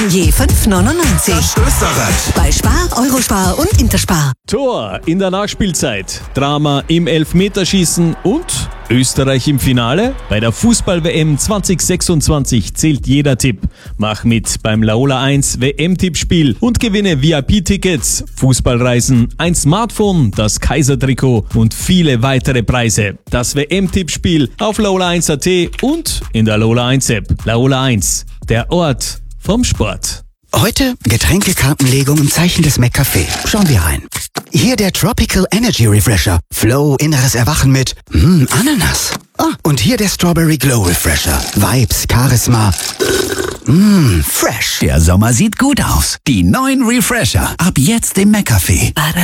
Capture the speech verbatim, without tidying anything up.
Je fünf neunundneunzig. Das Österreich. Bei Spar, Eurospar und Interspar. Tor in der Nachspielzeit, Drama im Elfmeterschießen und Österreich im Finale? Bei der Fußball-W M zwanzig sechsundzwanzig zählt jeder Tipp. Mach mit beim Laola eins W M-Tippspiel und gewinne V I P-Tickets, Fußballreisen, ein Smartphone, das Kaiser-Trikot und viele weitere Preise. Das W M-Tippspiel auf Laola eins Punkt at und in der Laola eins App. Laola eins, der Ort vom Sport. Heute Getränkekartenlegung im Zeichen des McCafé. Schauen wir rein. Hier der Tropical Energy Refresher. Flow, inneres Erwachen mit mm, Ananas. Ah, und hier der Strawberry Glow Refresher. Vibes, Charisma. Mmm, fresh. Der Sommer sieht gut aus. Die neuen Refresher. Ab jetzt im McCafé.